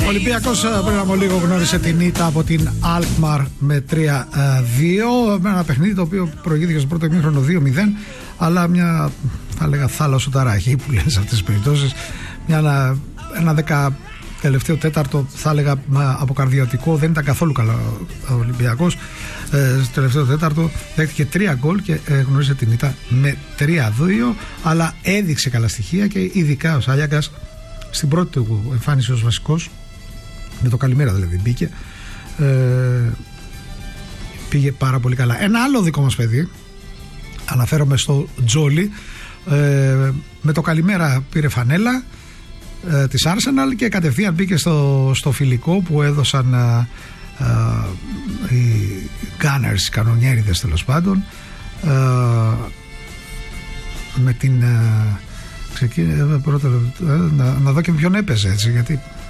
Ο Ολυμπιακός πριν από λίγο γνώρισε την ήττα από την Alkmaar με 3-2. Με ένα παιχνίδι το οποίο προηγήθηκε στο πρώτο ημίχρονο 2-0, αλλά μια, θα λέγα, θάλασσο ταραχή που λένε σε αυτές τις περιπτώσεις. Ένα τελευταίο τέταρτο, θα έλεγα, αποκαρδιωτικό. Δεν ήταν καθόλου καλά ο Ολυμπιακός. Στο τελευταίο τέταρτο δέχτηκε 3 γκολ και γνώρισε την ήττα με 3-2, αλλά έδειξε καλά στοιχεία και ειδικά ο Σάλιακας στην πρώτη του εμφάνιση ως βασικός, με το καλημέρα δηλαδή μπήκε, πήγε πάρα πολύ καλά. Ένα άλλο δικό μας παιδί, αναφέρομαι στο Τζόλι, με το καλημέρα πήρε φανέλα της Arsenal και κατευθείαν μπήκε στο φιλικό που έδωσαν οι Gunners, οι κανονιέριδες τέλος πάντων, με την πρώτα, να δω και ποιον έπαιζε, έτσι, γιατί